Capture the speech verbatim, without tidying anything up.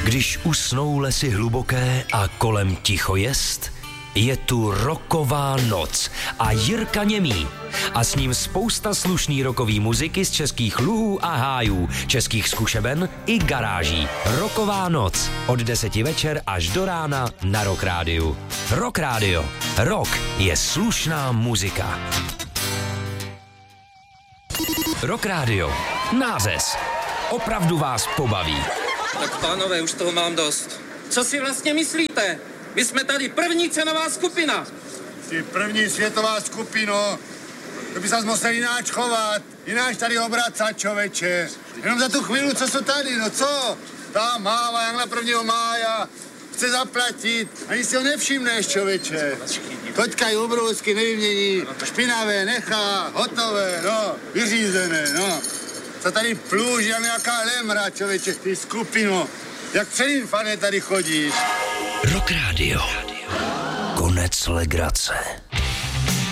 Když usnou lesy hluboké a kolem ticho jest, je tu rocková noc a Jirka Němý. A s ním spousta slušný rockový muziky z českých luhů a hájů, českých zkušeben i garáží. Rocková noc od deseti večer až do rána na Rock Rádiu. Rock Rádio. Rock je slušná muzika. Rock Rádio. Nářez. Opravdu vás pobaví. Tak pánové, už toho mám dost. Co si vlastně myslíte? My jsme tady první cenová skupina. Ty první světová skupino. To by se musel jináč chovat. Jináč tady obracat, čověče. Jenom za tu chvíli, co jsou tady, no co? Ta máva, jak na prvního mája. Chce zaplatit. Ani si ho nevšimneš, čověče. Toťka je obrovsky nevymění. Špinavé nechá, hotové, no, vyřízené, no. Co tady plůž, jak nějaká lemra, čověče, ty skupino. Jak před infane tady chodíš. Rock Rádio. Konec legrace.